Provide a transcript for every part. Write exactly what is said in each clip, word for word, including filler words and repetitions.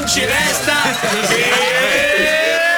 non ci resta che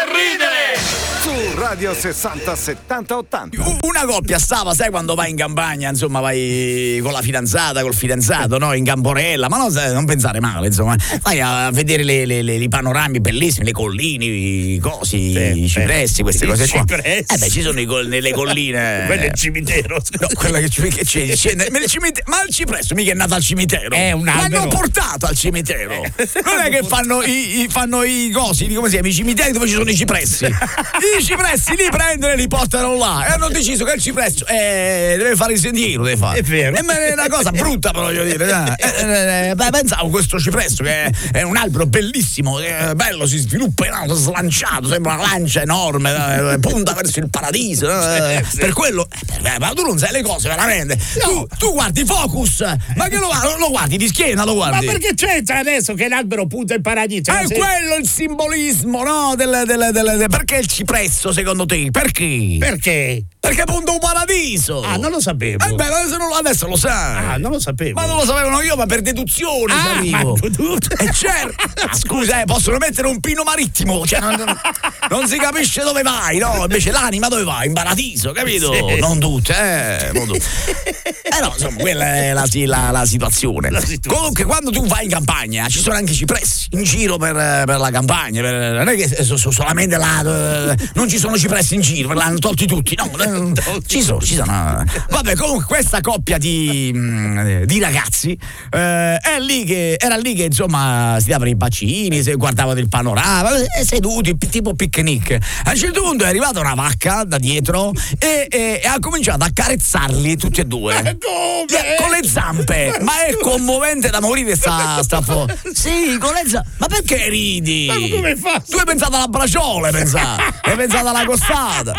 Radio sessanta settanta ottanta. Una coppia stava, sai, quando vai in campagna, insomma, vai con la fidanzata, col fidanzato, no? In camporella, ma no, non pensare male, insomma. Vai a vedere le, le, le, i panorami bellissimi, le colline, i cosi, sì, i cipressi, queste i cose qua. Cipressi. Eh beh, ci sono i col, nelle colline. Quello è il cimitero. No, quella che, che c'è, c'è nel cimitero, ma il cipresso mica è nato al cimitero. È un albero. L'hanno portato al cimitero. Non è che fanno i, i, fanno i cosi, come si chiama, i cimiteri dove ci sono i cipressi. I cipressi li prendono e li portano là e hanno deciso che il cipresso eh, deve fare il sentiero, deve fare. È vero. E è una cosa brutta, però, voglio dire. Eh, eh, beh, pensavo questo cipresso che è, è un albero bellissimo, è bello, si sviluppa in alto, slanciato, sembra una lancia enorme, eh, punta verso il paradiso. Eh, sì. Per quello, eh, ma tu non sai le cose veramente. No. Tu, tu guardi Focus, ma che lo, lo guardi di schiena, lo guardi. Ma perché c'entra adesso che l'albero punta il paradiso? È se... quello il simbolismo, no? Del, del, del, del, perché il cipresso, secondo te? Perché? Perché? Perché punta un paradiso. Ah, non lo sapevo. Eh beh, adesso, non, adesso lo sai. Ah, non lo sapevo. Ma non lo sapevano io, ma per deduzione ah, ci arrivo. Ma tu... Eh certo. Scusa, eh, possono mettere un pino marittimo, cioè non, non si capisce dove vai, no? Invece l'anima dove va? In paradiso, capito? Sì. Non tutte, eh. Non tutte. Eh no, insomma, quella è la, la, la, situazione. la situazione. Comunque, quando tu vai in campagna, ci sono anche i cipressi in giro per, per la campagna. Per, non è che so, so, solamente là, non ci sono cipressi in giro, l'hanno tolti tutti, no? Ci sono, ci sono. Vabbè, comunque questa coppia di, di ragazzi eh, è lì che, era lì che insomma si davano i bacini, si guardavano il panorama, seduti, tipo picnic. A un certo punto è arrivata una vacca da dietro e, e, e ha cominciato a carezzarli tutti e due. Ma come? Con le zampe. Ma è commovente da morire sta, sta fo- Sì, con le zampe. Ma perché ridi? Ma come fa? Tu hai pensato alla braciola, hai pensato. Hai pensato alla costata.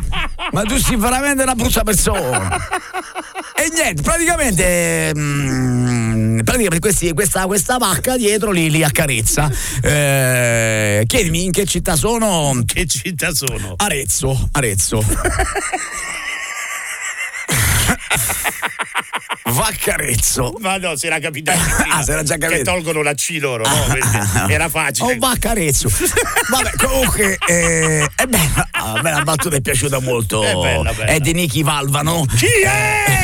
Ma tu sei veramente una brutta persona. E niente, praticamente, mh, praticamente questi, questa, questa vacca dietro li, li accarezza. Eh, chiedimi in che città sono? Che città sono? Arezzo, Arezzo. Vaccarezzo. Ma no, si era capitato. Ah, si era già capito. Che tolgono la C loro, no? Ah, era facile. Oh, Vaccarezzo. Vabbè, comunque, eh, è bella, a me la battuta è piaciuta molto. È bella, bella. È di Nicky Valvano. Chi è?